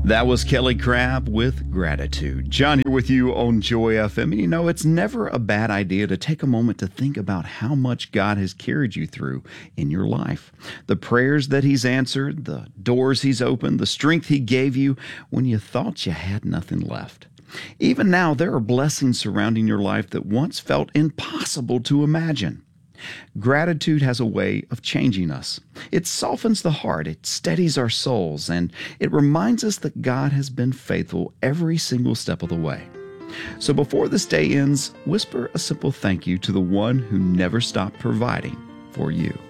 That was Kelly Crabb with Gratitude. John here with you on Joy FM. And you know, it's never a bad idea to take a moment to think about how much God has carried you through in your life. The prayers that He's answered, the doors He's opened, the strength He gave you when you thought you had nothing left. Even now, there are blessings surrounding your life that once felt impossible to imagine. Gratitude has a way of changing us. It softens the heart, it steadies our souls, and it reminds us that God has been faithful every single step of the way. So before this day ends, whisper a simple thank you to the one who never stopped providing for you.